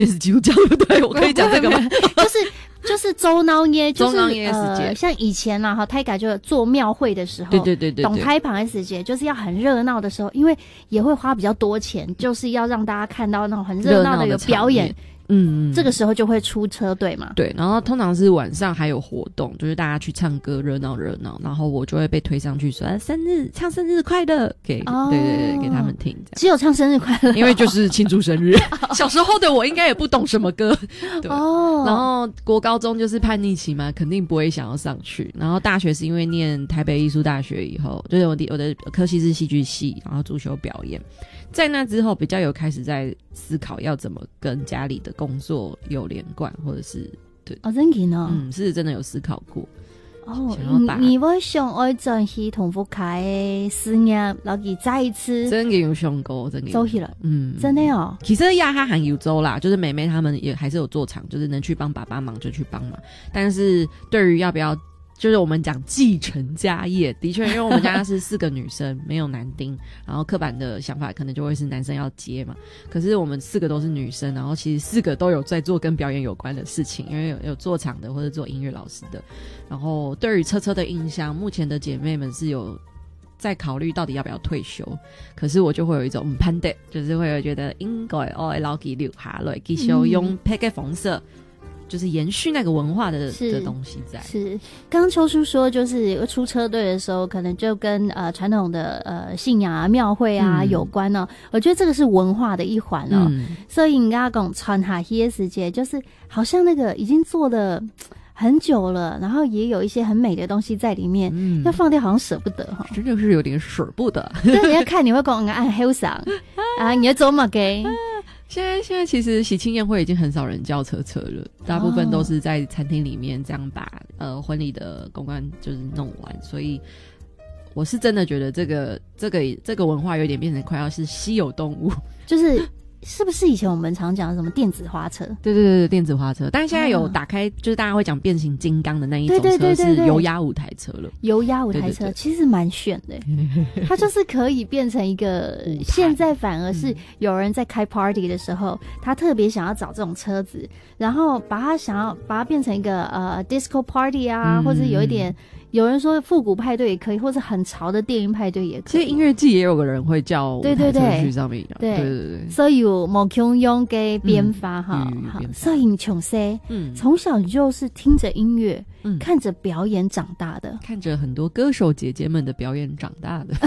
也是基督教对不对？我可以讲这个吗？ 就是周闹耶，就是周闹耶时节， 像以前啦，泰改就做庙会的时候， 对， 懂胎旁的时节，就是要很热闹的时候，因为也会花比较多钱，就是要让大家看到那种很热闹的有表演。这个时候就会出车队嘛。对， 然后通常是晚上还有活动，就是大家去唱歌热闹，然后我就会被推上去说唱生日快乐给对给他们听。 只有唱生日快乐， 因为就是庆祝生日。小时候的我应该也不懂什么歌。对然后国高中就是叛逆期嘛，肯定不会想要上去。然后大学是因为念台北艺术大学以后，就是我的科系是戏剧系，然后主修表演。在那之后比较有开始在思考要怎么跟家里的工作有连贯，或者是对真的哦， 是真的有思考过。 你会想要转去同福开事业，然后再一次真的有想过，真的走去了，真的哦。 其实亚哈含有州啦，就是妹妹他们也还是有做场，就是能去帮爸爸忙就去帮忙。但是对于要不要，就是我们讲继承家业，的确，因为我们家是4个女生，没有男丁，然后刻板的想法可能就会是男生要接嘛。可是我们4个都是女生，然后其实4个都有在做跟表演有关的事情，因为有做场的或者做音乐老师的。然后对于车车的印象，目前的姐妹们是有在考虑到底要不要退休，可是我就会有一种攀戴，就是会有觉得应该老给留下来继续用配个风色。就是延续那个文化的东西在。是， 刚刚秋叔说，就是出车队的时候，可能就跟传统的信仰啊、庙会啊有关哦。我觉得这个是文化的一环哦。所以你刚刚讲传下去的时间，就是好像那个已经做了很久了，然后也有一些很美的东西在里面，要放掉好像舍不得哈， 真的是有点舍不得。 对，你要看你会讲按后嗓啊，你要走嘛给。 现在其实喜庆宴会已经很少人叫车车了，大部分都是在餐厅里面这样把婚礼的公关就是弄完，所以我是真的觉得这个文化有点变成快要是稀有动物， 是不是以前我们常讲什么电子花车？ 对，电子花车，但是现在有打开，就是大家会讲变形金刚的那一种车是油压舞台车了。 油压舞台车其实蛮炫的，它就是可以变成一个，现在反而是有人在开 party 的时候，他特别想要找这种车子，然后把它变成一个disco party 啊，或者有一点。有人说复古派对也可以，或者很潮的电音派对也可以。 其实音乐季也有个人会叫舞台车去上面，对， 所以有某种用给编发哈，所以你穷塞，从小你就是听着音乐，看着表演长大的， 看着很多歌手姐姐们的表演长大的，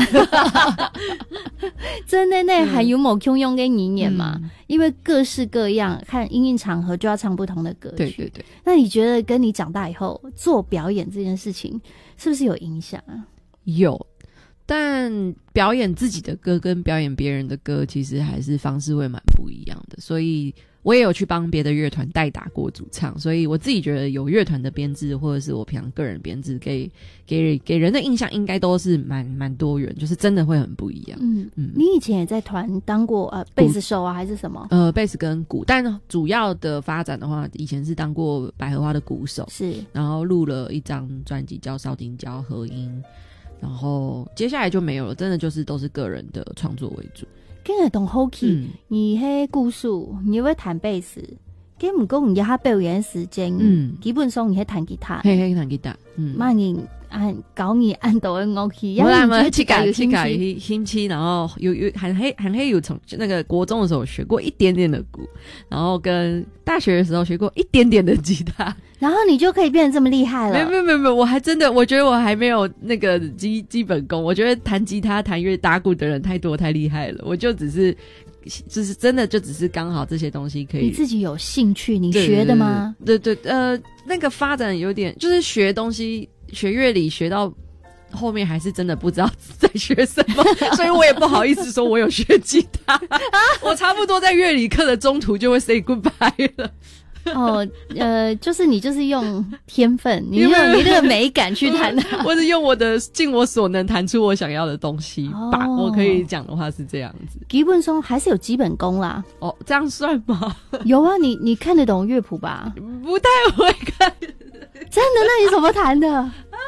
真的那还有某种用给你演嘛？因为各式各样，看因应场合就要唱不同的歌曲。对。那你觉得跟你长大以后做表演这件事情，是不是有影响啊？ 有，但表演自己的歌跟表演别人的歌，其实还是方式会蛮不一样的。所以我也有去帮别的乐团代打过主唱，所以我自己觉得有乐团的编制，或者是我平常个人编制，给人的印象应该都是蛮多元，就是真的会很不一样。 你以前也在团当过贝斯手啊，还是什么？ 贝斯跟鼓，但主要的发展的话，以前是当过百合花的鼓手，是，然后录了一张专辑叫《少丁教合音》，然后接下来就没有了，真的就是都是个人的创作为主。 跟着同好奇，你迄故事，你会弹贝斯，跟唔讲你喺表演时间，基本上你喺弹吉他， 弹吉他， 慢你搞你按到的乐器， 我们去改兴趣，然后有很黑有从那个国中的时候学过一点点的鼓，然后跟大学的时候学过一点点的吉他， 然后你就可以变得这么厉害了。 没有，我还真的，我觉得我还没有那个基本功。我觉得弹吉他、弹乐、打鼓的人太多太厉害了，我就只是真的就只是刚好这些东西可以。 你自己有兴趣，你学的吗？ 对，那个发展有点就是学东西。学乐理学到后面还是真的不知道在学什么，所以我也不好意思说我有学吉他。我差不多在乐理课的中途就会 say goodbye 了。 就是你就是用天分，你用你那个美感去弹的， 我是用我的尽我所能弹出我想要的东西吧。我可以讲的话是这样子， 基本上还是有基本功啦。 这样算吗？ 有啊，你看得懂乐谱吧？ 不太会看。 真的？那你怎么弹的？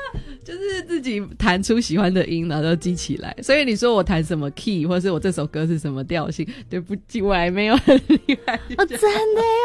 就是自己弹出喜欢的音，然后就记起来。所以你说我弹什么 key， 或是我这首歌是什么调性，对不起，我还没有很厉害。 真的耶，